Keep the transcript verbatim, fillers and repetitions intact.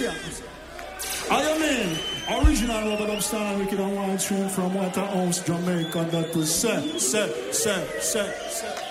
I mean, original Robert Upstar, Wicked and Wild Tune from Waterhouse, Jamaica, that was set, set, set, set, set.